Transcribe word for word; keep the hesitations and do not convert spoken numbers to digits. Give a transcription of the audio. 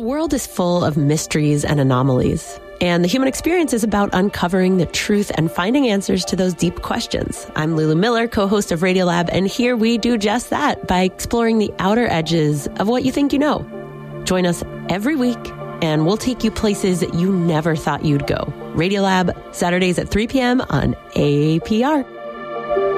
world is full of mysteries and anomalies, and the human experience is about uncovering the truth and finding answers to those deep questions. I'm Lulu Miller, co-host of Radiolab, and here we do just that by exploring the outer edges of what you think you know. Join us every week, and we'll take you places that you never thought you'd go. Radiolab, Saturdays at three p.m. on A A P R.